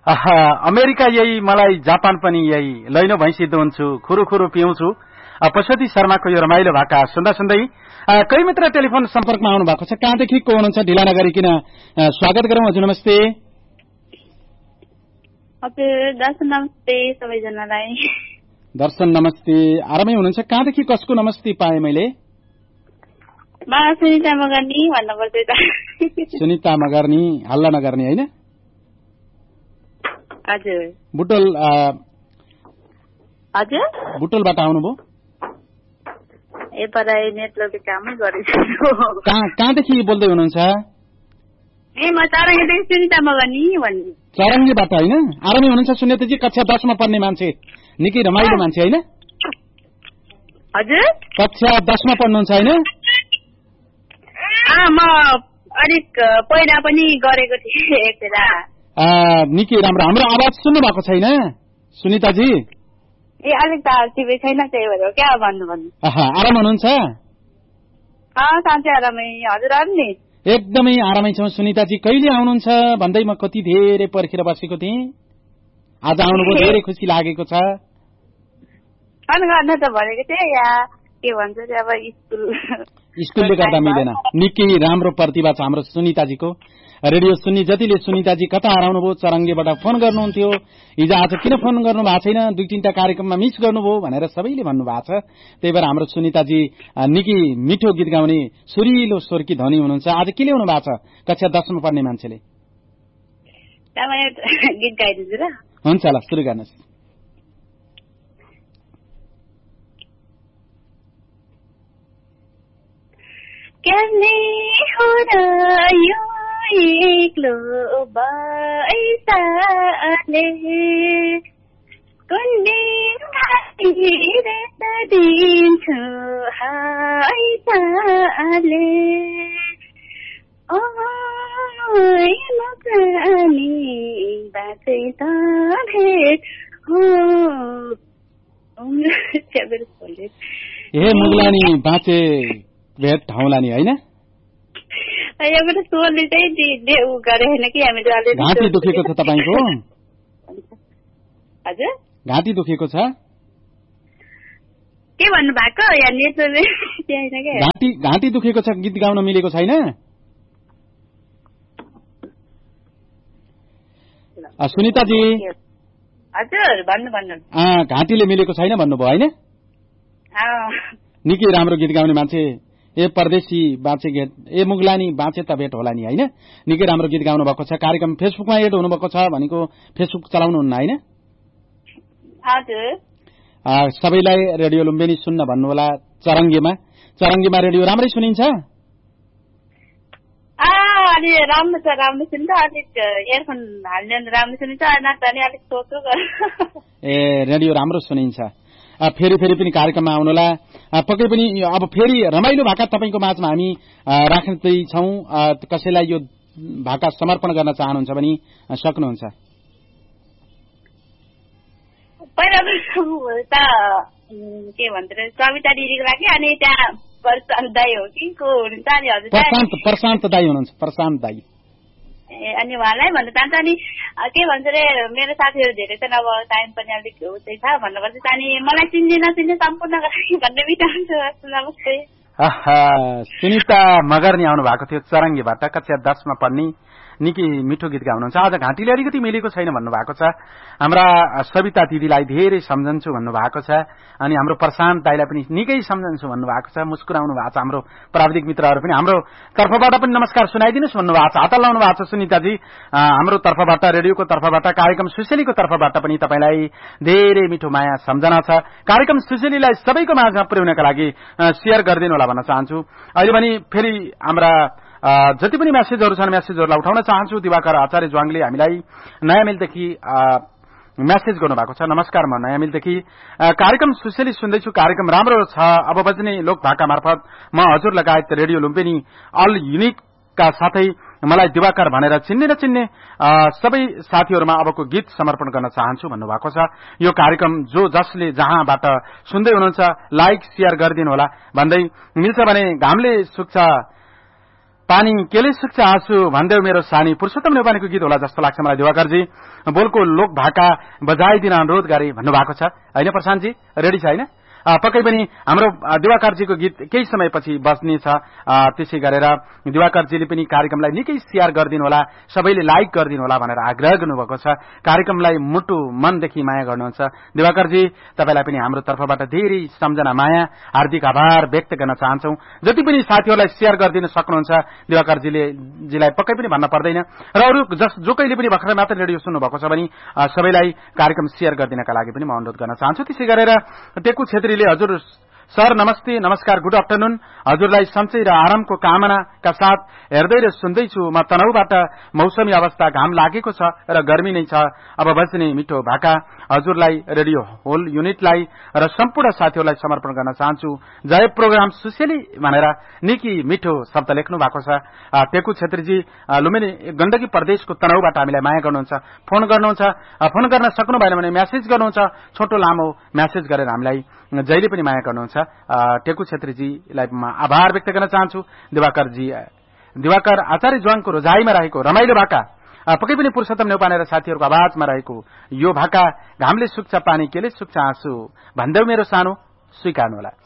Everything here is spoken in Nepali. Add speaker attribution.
Speaker 1: अमेरिका यही, मलाई जापान पनि यही, लैनो भैँसी दुन्छु, खुरु खुरु पिउँछु। पशुपति शर्माको यो रमाइलो भाका सुन्दा सुन्दै कही मित्र टेलिफोन सम्पर्कमा आउनु भएको छ। कहाँदेखि को हुनुहुन्छ ढिला नगरिकन स्वागत गरौँ। हजुर नमस्ते।
Speaker 2: हजुर दर्शन नमस्ते सबैजनालाई।
Speaker 1: दर्शन नमस्ते, आरामै हुनुहुन्छ? कहाँदेखि कसको नमस्ते पाएँ मैले?
Speaker 2: सुनिता मगर्नी भन्नुपर्छ त।
Speaker 1: सुनिता मगर्नी, हल्ला नगर्ने होइन?
Speaker 2: हजुर।
Speaker 1: बुटोल
Speaker 2: हजुर
Speaker 1: बुटोलबाट आउनुभयो?
Speaker 2: ए पराई नेटवर्कले कामै गरेको।
Speaker 1: कहाँदेखि बोल्दै हुनुहुन्छ?
Speaker 2: ए म चरङ्गीदेखि सुनिता मगर्नी भन्ने।
Speaker 1: चरङ्गीबाट होइन? आरामै हुनुहुन्छ सुनिताजी? कक्षा 10 मा पढ्ने मान्छे, निकै रमाइलो मान्छे होइन?
Speaker 2: हजुर
Speaker 1: कक्षा 10 मा पढ्नुहुन्छ होइन?
Speaker 2: म अलिक पहिला पनि गरेको थिएँ एक बेला।
Speaker 1: निकै राम्रो। हाम्रो आवाज सुन्नु भएको छैन सुनिताजी?
Speaker 2: ए अलिक त टिभी छैन, त्यही भएर क्या भन्नु।
Speaker 1: आराम हुनुहुन्छ?
Speaker 2: साँच्चै आरामै। हजुर नि
Speaker 1: एकदमै आरामै छौँ। सुनिताजी कहिले आउनुहुन्छ भन्दै म कति धेरै पर्खेर बसेको थिएँ। आज आउनुभयो, धेरै खुसी लागेको छ।
Speaker 2: गर्न त भनेको थिएँ या के भन्छ अब
Speaker 1: स्कुलले गर्दा मिलेन। निकै राम्रो प्रतिभा छ हाम्रो सुनिताजीको। रेडियो सुन्ने जतिले सुनिताजी कता हराउनुभयो, चरङ्गीबाट फोन गर्नुहुन्थ्यो, हिजो आज किन फोन गर्नु भएको छैन, 2-3टा कार्यक्रममा मिस गर्नुभयो भनेर सबैले भन्नुभएको छ। त्यही भएर हाम्रो सुनिताजी निकै मिठो गीत गाउने सुरिलो स्वरकी धनी हुनुहुन्छ। आज के ल्याउनु भएको छ कक्षा 10 मा पढ्ने मान्छेले?
Speaker 2: गीत गाइदिन्छु र।
Speaker 1: हुन्छ ल, सुरु गर्नुहोस्।
Speaker 2: गर्ने हो र यो एक्लो बैसाले, कुन दिन खातिर दिन्छु हाय साले, मगनी बाँचे त भेट हो।
Speaker 1: ए मुगलानी बाँचे भेट हौलानी होइन? घाँटी दुखेको छ तपाईँको?
Speaker 2: हजुर
Speaker 1: घाँटी दुखेको छ?
Speaker 2: के भन्नु भएको?
Speaker 1: घाँटी दुखेको छ, गीत गाउन मिलेको छैन? सुनिताजी
Speaker 2: हजुर भन्नु।
Speaker 1: घाँटीले मिलेको छैन भन्नुभयो होइन? निकै राम्रो गीत गाउने मान्छे। ए परदेशी बाँचे भेट, ए मुगलानी बाँचे त भेट होला नि होइन? निकै राम्रो गीत गाउनु भएको छ। कार्यक्रम फेसबुकमा एड हुनुभएको छ भनेको फेसबुक चलाउनुहुन्न होइन?
Speaker 2: हजुर।
Speaker 1: सबैलाई रेडियो लुम्बिनी सुन्न भन्नुहोला। चरङ्गीमा रेडियो राम्रै सुनिन्छ?
Speaker 2: राम्रो छ, राम्रो सुन्छ। अलिक इयरफोन हाल्ने राम्रो सुनिन्छ, नत्र अलिक सोचो।
Speaker 1: ए रेडियो राम्रो सुनिन्छ। फेरि पनि कार्यक्रममा आउनुहोला। पक्कै पनि अब फेरि रमाइलो भाका तपाईँको माझमा हामी राख्दैछौँ। कसैलाई यो भाका समर्पण गर्न चाहनुहुन्छ भने सक्नुहुन्छ।
Speaker 2: पहिला त के भन्छ कविता दिदीको लागि, अनि त्यहाँ प्रशान्त दाई हो कि को हुनुहुन्छ? अनि हजुर
Speaker 1: प्रशान्त दाई हुनुहुन्छ। प्रशान्त दाई
Speaker 2: अनि उहाँलाई भन्न चाहन्छ। अनि के भन्छ अरे मेरो साथीहरू धेरै छन्, अब टाइम पनि अलिक उतै छ भन्नुपर्छ। अनि मलाई चिन्ने नचिन्ने सम्पूर्ण भन्ने बिचार्छु। नमस्ते।
Speaker 1: सुनिता मगर्नी आउनु भएको थियो चरङ्गीबाट, कक्षा 10 मा पढ्ने, निकै मिठो गीत गाउनुहुन्छ। आज घाँटीले अलिकति मिलेको छैन भन्नुभएको छ। हाम्रा सविता दिदीलाई धेरै सम्झन्छु भन्नुभएको छ। अनि हाम्रो प्रशान्त दाईलाई पनि निकै सम्झन्छु भन्नुभएको छ। मुस्कुराउनु भएको छ। हाम्रो प्राविधिक मित्रहरू पनि हाम्रो तर्फबाट पनि नमस्कार सुनाइदिनुहोस् भन्नुभएको छ। हात लाउनु भएको छ सुनिताजी। हाम्रो तर्फबाट, रेडियोको तर्फबाट, कार्यक्रम सुशेलीको तर्फबाट पनि तपाईँलाई धेरै मिठो माया सम्झना छ। कार्यक्रम सुशेलीलाई सबैको माझमा पुर्याउनका लागि शेयर गरिदिनु होला भन्न चाहन्छु। अहिले पनि फेरि हाम्रा जति पनि मेसेजहरू छन् मेसेजहरूलाई उठाउन चाहन्छु। दिवाकर आचार्य ज्वाङले हामीलाई नयाँ मिलदेखि मेसेज गर्नुभएको छ। नमस्कार, म नयाँ मिलदेखि कार्यक्रम सुशेली सुन्दैछु। कार्यक्रम राम्रो छ। अब बज्ने लोक भाका मार्फत म हजुर लगायत रेडियो लुम्बिनी अल युनिटका साथै मलाई दिवाकर भनेर चिन्ने नचिन्ने सबै साथीहरूमा अबको गीत समर्पण गर्न चाहन्छु भन्नुभएको छ। यो कार्यक्रम जो जसले जहाँबाट सुन्दै हुनुहुन्छ लाइक शेयर गरिदिनु होला भन्दै, मिल्छ भने घामले सुक्छ पानी केले सुक्छ आँसु भन्दै मेरो सानी पुरुषोत्तम नेपालीको गीत होला जस्तो लाग्छ मलाई दिवाकरजी। बोलको लोक भाका बजाइदिन अनुरोध गरे भन्नुभएको छ होइन प्रशान्तजी, रेडी छ होइन? पक्कै पनि हाम्रो दिवाकरजीको गीत केही समयपछि बज्नेछ। त्यसै गरेर दिवाकरजीले पनि कार्यक्रमलाई निकै शेयर गरिदिनु होला, सबैले लाइक गरिदिनु होला भनेर आग्रह गर्नुभएको छ। कार्यक्रमलाई मुटु मनदेखि माया गर्नुहुन्छ दिवाकरजी, तपाईलाई पनि हाम्रो तर्फबाट धेरै सम्झना माया हार्दिक आभार व्यक्त गर्न चाहन्छौं। जति पनि साथीहरूलाई शेयर गरिदिन सक्नुहुन्छ दिवाकरजीलाई पक्कै पनि भन्न पर्दैन। र अरू जो कहिले पनि भर्खर मात्र रेडियो सुन्नु भएको छ भने सबैलाई कार्यक्रम शेयर गरिदिनका लागि पनि म अनुरोध गर्न चाहन्छु। त्यसै गरेर टेकु छेत्री हजुर सर नमस्ते नमस्कार गुड आफ्टरनुन, हजुरलाई सन्चै र आरामको कामनाका साथ हेर्दै र सुन्दैछु। म तनहुबाट मौसमी अवस्था घाम लागेको छ र गर्मी नै छ। अब बज्ने मिठो भाका हजुरलाई रेडियो होल युनिटलाई र सम्पूर्ण साथीहरूलाई समर्पण गर्न चाहन्छु। जय प्रोग्राम सुशेली भनेर निकै मिठो शब्द लेख्नु भएको छ टेकु छेत्रीजी। लुम्बिनी गण्डकी प्रदेशको तनहुबाट हामीलाई माया गर्नुहुन्छ, फोन गर्नुहुन्छ। फोन गर्न सक्नु भएन भने म्यासेज गर्नुहुन्छ, छोटो लामो म्यासेज गरेर हामीलाई जहिले पनि माया गर्नुहुन्छ। टेकु छेत्रीजीलाई म आभार व्यक्त गर्न चाहन्छु। दिवाकर आचार्य ज्वाङको रोजाइमा रहेको रमाइलो भाका पक्कै पनि पुरुषोत्तम नेपाली र साथीहरूको आवाजमा रहेको यो भाका घामले सुक्छ पानी केले सुक्छ आँसु भन्दै मेरो सानो स्वीकार्नु होला।